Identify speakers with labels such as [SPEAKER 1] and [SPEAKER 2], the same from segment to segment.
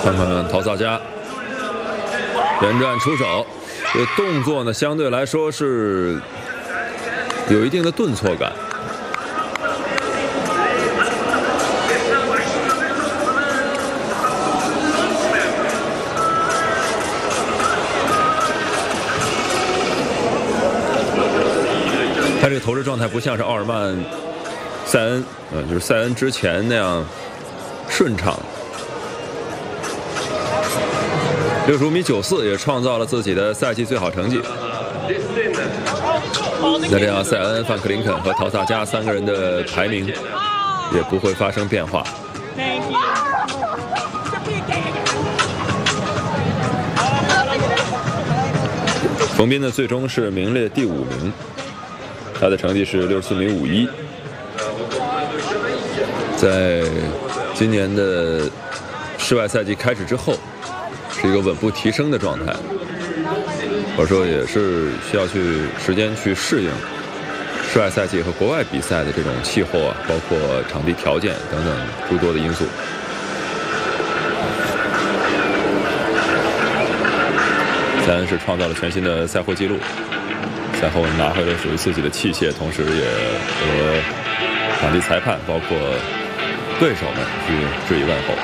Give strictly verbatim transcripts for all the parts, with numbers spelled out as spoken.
[SPEAKER 1] 看看陶萨加连战出手，这动作呢相对来说是有一定的顿挫感。他这个投掷状态不像是奥尔曼、塞恩，嗯、呃，就是塞恩之前那样顺畅。六十五米九四也创造了自己的赛季最好成绩。那这样，塞恩、范克林肯和陶萨加三个人的排名也不会发生变化。冯斌呢，最终是名列第五名。他的成绩是六十四米五一，在今年的室外赛季开始之后，是一个稳步提升的状态，或者说也是需要去时间去适应室外赛季和国外比赛的这种气候啊，包括场地条件等等诸多的因素。塞恩是创造了全新的赛后纪录。赛后拿回了属于自己的器械，同时也和场地裁判包括对手们去致以问候。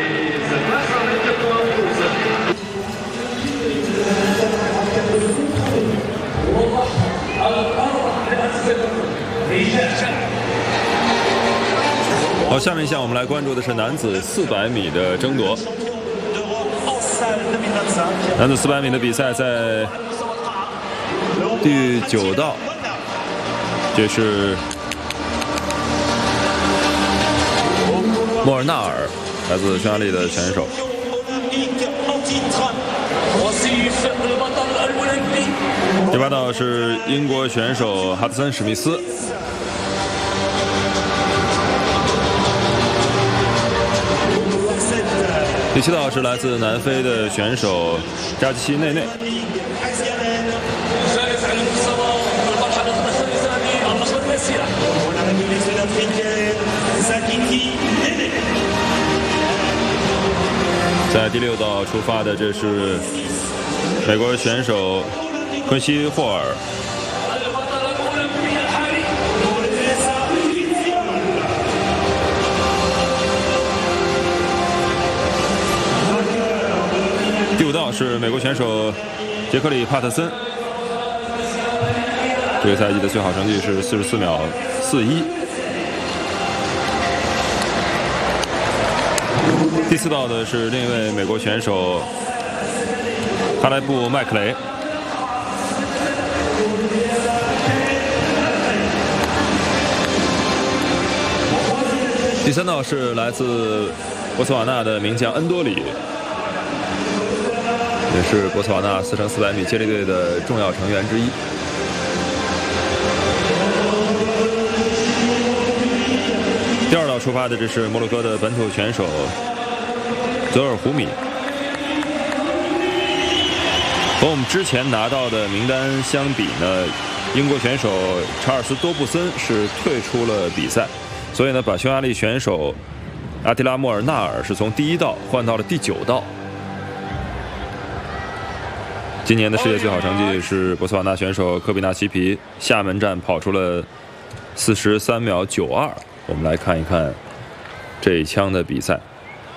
[SPEAKER 1] 好，下面一项我们来关注的是男子四百米的争夺。男子四百米的比赛在第九道，这是莫尔纳尔，来自匈牙利的选手。第八道是英国选手哈德森·史密斯。第七道是来自南非的选手扎基西内内。在第六道出发的，这是美国选手昆西·霍尔。第五道是美国选手杰克里·帕特森。这个赛季的最好成绩是四十四秒四一。第四道的是另一位美国选手哈莱布·麦克雷。第三道是来自波茨瓦纳的名将恩多里，也是波茨瓦纳四乘四百米接力队的重要成员之一。第二道出发的，这是摩洛哥的本土选手泽尔胡米。和我们之前拿到的名单相比呢，英国选手查尔斯·多布森是退出了比赛，所以呢，把匈牙利选手阿提拉·莫尔纳尔是从第一道换到了第九道。今年的世界最好成绩是波茨瓦纳选手科比纳西皮，厦门站跑出了四十三秒九二。我们来看一看这一枪的比赛。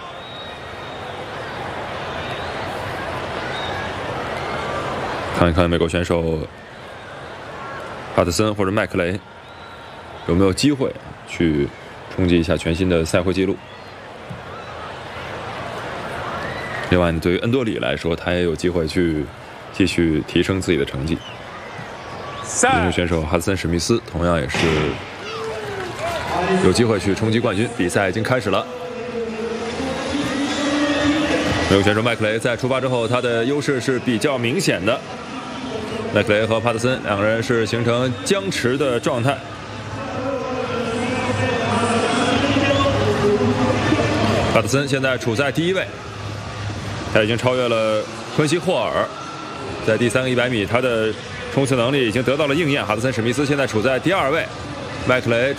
[SPEAKER 1] 看一看美国选手帕特森或者麦克雷有没有机会去冲击一下全新的赛会纪录。另外呢，对于恩多里来说，他也有机会去继续提升自己的成绩。英国选手哈德森·史密斯同样也是有机会去冲击冠军。比赛已经开始了。美国选手麦克雷在出发之后，他的优势是比较明显的。麦克雷和帕特森两个人是形成僵持的状态。帕特森现在处在第一位，他已经超越了昆西霍尔，在第三个一百米，他的冲刺能力已经得到了应验。哈德森·史密斯现在处在第二位，麦克雷